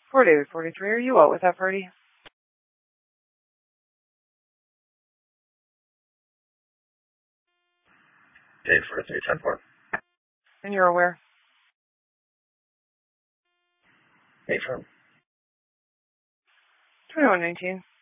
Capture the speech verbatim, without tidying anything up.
For David forty-three, are you out with that party? David forty-three, ten four. And you're aware? Eight firm. twenty-one nineteen.